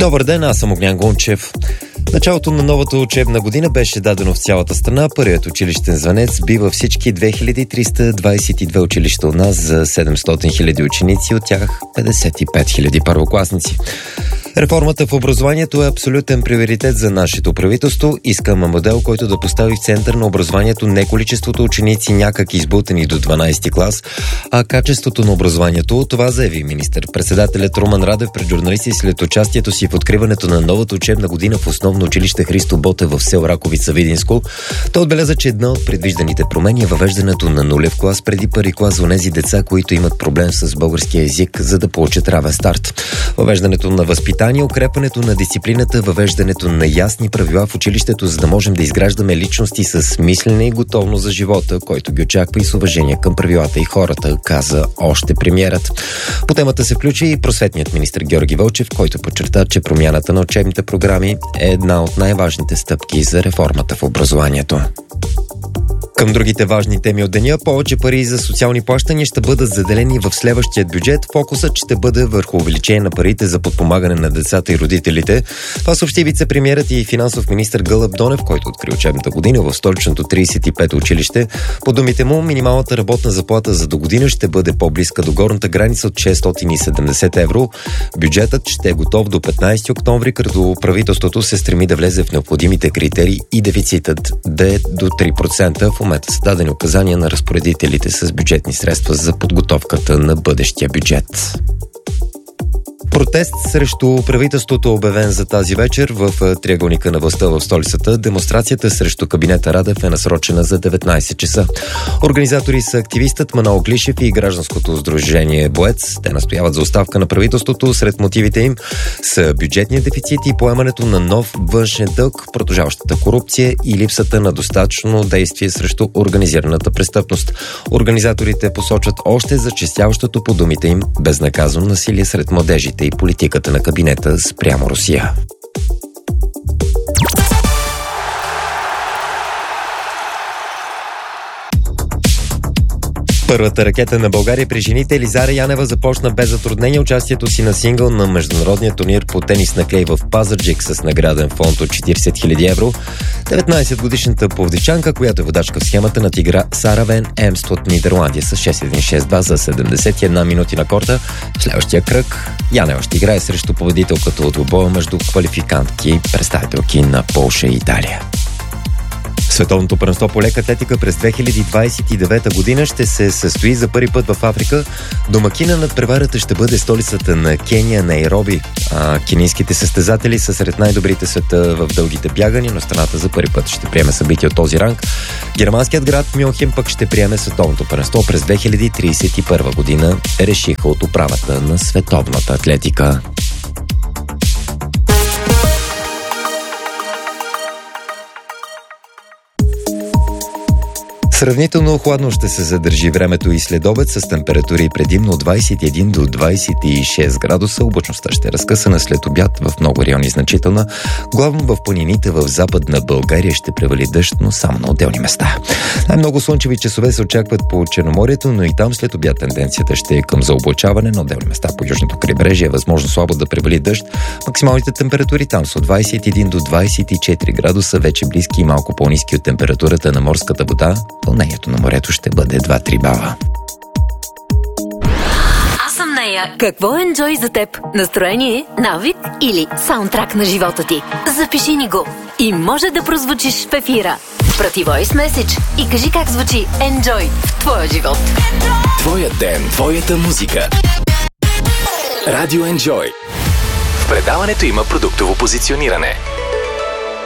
Добър ден, аз съм Огнян Гунчев. Началото на новата учебна година беше дадено в цялата страна. Първият училищен звънец би във всички 2322 училища у нас за 700 000 ученици, от тях 55 000 първокласници. Реформата в образованието е абсолютен приоритет за нашето правителство. Искаме модел, който да постави в център на образованието не количеството ученици някак избутани до 12 клас, а качеството на образованието. Това заяви министър-председателят Румен Радев пред журналисти след участието си в откриването на новата учебна година в основно училище Христо Ботев в село Раковица, Видинско. Той отбеляза, че една от предвижданите промени е въвеждането на нулев клас преди първи клас за онези деца, които имат проблем с българския език, за да получат равен старт. Въвеждането на възпитание, укрепването на дисциплината, въвеждането на ясни правила в училището, за да можем да изграждаме личности с мислене и готовност за живота, който ги очаква и с уважение към правилата и хората, каза още премиерът. По темата се включи и просветният министър Георги Вълчев, който подчерта, че промяната на учебните програми е една от най-важните стъпки за реформата в образованието. Към другите важни теми от деня, повече пари за социални плащания ще бъдат заделени в следващия бюджет. Фокусът ще бъде върху увеличение на парите за подпомагане на децата и родителите. Това съобщи вице-премиерът и финансов министър Гълъб Донев, който откри учебната година в столичното 35-то училище. По думите му, минималната работна заплата за до година ще бъде по-близка до горната граница от 670 евро. Бюджетът ще е готов до 15 октомври, като правителството се стреми да влезе в необходимите критерии и дефицитът да е до 3%. В момента са дадени указания на разпоредителите с бюджетни средства за подготовката на бъдещия бюджет. Протест срещу правителството е обявен за тази вечер в триъгълника на властта в столицата. Демонстрацията срещу кабинета Радев е насрочена за 19 часа. Организатори са активистът Манол Глишев и гражданското сдружение Боец. Те настояват за оставка на правителството. Сред мотивите им са бюджетния дефицит и поемането на нов външен дълг, продължаващата корупция и липсата на достатъчно действие срещу организираната престъпност. Организаторите посочват още зачестяващото по думите им безнаказано насилие сред младежите и политиката на кабинета спрямо Русия. Първата ракета на България при жените Елизара Янева започна без затруднение участието си на сингъл на международния турнир по тенис на клей в Пазарджик с награден фонд от 40 000 евро. 19-годишната пловдивчанка, която е водачка в схемата, надигра Сара Вен Емст от Нидерландия с 6-1-6-2 за 71 минути на корта. В следващия кръг Янева ще играе срещу победителката от двубоя между квалификантки и представителки на Полша и Италия. Световното първенство по лека атлетика през 2029 година ще се състои за първи път в Африка. Домакина над преварата ще бъде столицата на Кения, Найроби. Кенийските състезатели са сред най-добрите света в дългите бягания, но страната за първи път ще приеме събитие от този ранг. Германският град Мюнхен пък ще приеме световното първенство през 2031 година, решиха от управата на световната атлетика. Сравнително хладно ще се задържи времето и след обед с температури предимно от 21 до 26 градуса. Облачността ще е разкъсана, след обяд в много райони значителна. Главно в планините в Западна България ще превали дъжд, но само на отделни места. Най-много слънчеви часове се очакват по Черноморието, но и там след обяд тенденцията ще е към заоблачаване. На отделни места по южното крайбрежие е възможно слабо да превали дъжд. Максималните температури там са от 21 до 24 градуса, вече близки и малко по-ниски от температурата на морската вода. Вълнението на морето ще бъде 2-3 бала. Аз съм Нея. Какво е Enjoy за теб? Настроение, навик или саундтрак на живота ти? Запиши ни го и може да прозвучиш в ефира. Прати voice message и кажи как звучи Enjoy в твоя живот. Твоят ден, твоята музика. Радио Enjoy. В предаването има продуктово позициониране.